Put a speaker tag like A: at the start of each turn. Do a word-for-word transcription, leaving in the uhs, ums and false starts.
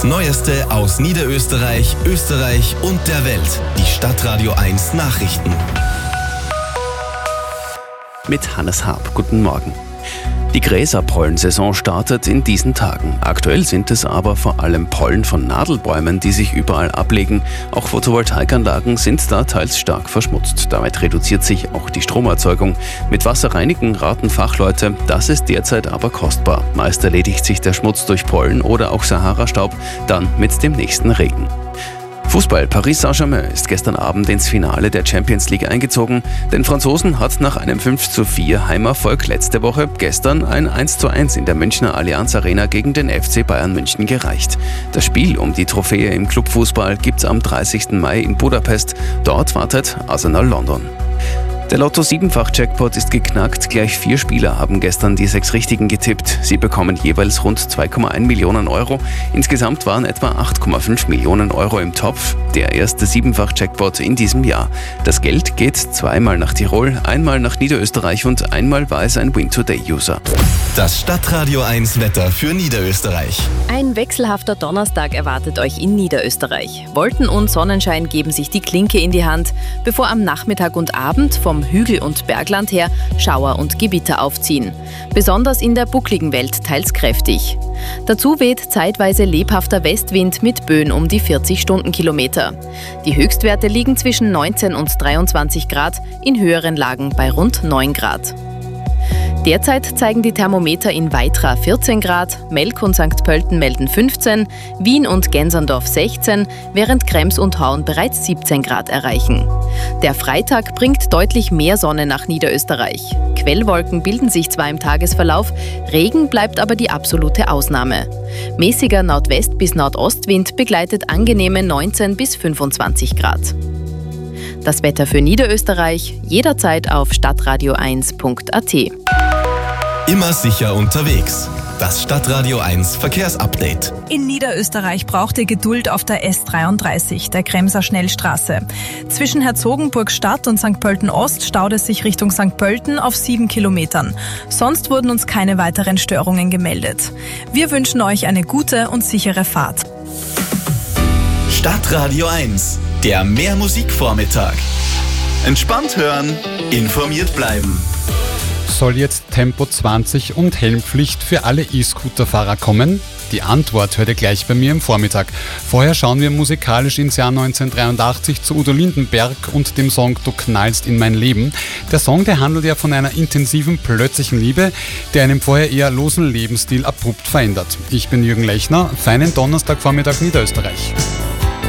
A: Neueste aus Niederösterreich, Österreich und der Welt. Die Stadtradio eins Nachrichten.
B: Mit Hannes Haab. Guten Morgen. Die Gräserpollensaison startet in diesen Tagen. Aktuell sind es aber vor allem Pollen von Nadelbäumen, die sich überall ablegen. Auch Photovoltaikanlagen sind da teils stark verschmutzt. Damit reduziert sich auch die Stromerzeugung. Mit Wasser reinigen raten Fachleute, das ist derzeit aber kostbar. Meist erledigt sich der Schmutz durch Pollen oder auch Sahara-Staub dann mit dem nächsten Regen. Fußball. Paris Saint-Germain ist gestern Abend ins Finale der Champions League eingezogen. Den Franzosen hat nach einem fünf zu vier Heimerfolg letzte Woche gestern ein eins zu eins in der Münchner Allianz Arena gegen den F C Bayern München gereicht. Das Spiel um die Trophäe im Clubfußball gibt's am dreißigsten Mai in Budapest. Dort wartet Arsenal London. Der Lotto sieben-fach Jackpot ist geknackt. Gleich vier Spieler haben gestern die sechs Richtigen getippt. Sie bekommen jeweils rund zwei Komma eins Millionen Euro. Insgesamt waren etwa acht Komma fünf Millionen Euro im Topf. Der erste sieben-fach Jackpot in diesem Jahr. Das Geld geht zweimal nach Tirol, einmal nach Niederösterreich und einmal war es ein Win-Today-User.
A: Das Stadtradio eins Wetter für Niederösterreich.
C: Ein wechselhafter Donnerstag erwartet euch in Niederösterreich. Wolken und Sonnenschein geben sich die Klinke in die Hand, bevor am Nachmittag und Abend vom Hügel- und Bergland her Schauer und Gewitter aufziehen. Besonders in der buckligen Welt teils kräftig. Dazu weht zeitweise lebhafter Westwind mit Böen um die vierzig Stundenkilometer. Die Höchstwerte liegen zwischen neunzehn und dreiundzwanzig Grad, in höheren Lagen bei rund neun Grad. Derzeit zeigen die Thermometer in Weitra vierzehn Grad, Melk und Sankt Pölten melden fünfzehn, Wien und Genserndorf sechzehn, während Krems und Hauen bereits siebzehn Grad erreichen. Der Freitag bringt deutlich mehr Sonne nach Niederösterreich. Quellwolken bilden sich zwar im Tagesverlauf, Regen bleibt aber die absolute Ausnahme. Mäßiger Nordwest- bis Nordostwind begleitet angenehme neunzehn bis fünfundzwanzig Grad. Das Wetter für Niederösterreich jederzeit auf stadtradio eins punkt a t.
A: Immer sicher unterwegs. Das Stadtradio eins Verkehrsupdate.
D: In Niederösterreich braucht ihr Geduld auf der S dreiunddreißig, der Kremser Schnellstraße. Zwischen Herzogenburg Stadt und Sankt Pölten Ost staut es sich Richtung Sankt Pölten auf sieben Kilometern. Sonst wurden uns keine weiteren Störungen gemeldet. Wir wünschen euch eine gute und sichere Fahrt.
A: Stadtradio eins, der Mehrmusikvormittag. Entspannt hören, informiert bleiben.
E: Soll jetzt Tempo zwanzig und Helmpflicht für alle E-Scooter-Fahrer kommen? Die Antwort hört ihr gleich bei mir im Vormittag. Vorher schauen wir musikalisch ins Jahr neunzehnhundertdreiundachtzig zu Udo Lindenberg und dem Song Du knallst in mein Leben. Der Song, der handelt ja von einer intensiven, plötzlichen Liebe, der einen vorher eher losen Lebensstil abrupt verändert. Ich bin Jürgen Lechner, feinen Donnerstagvormittag Niederösterreich.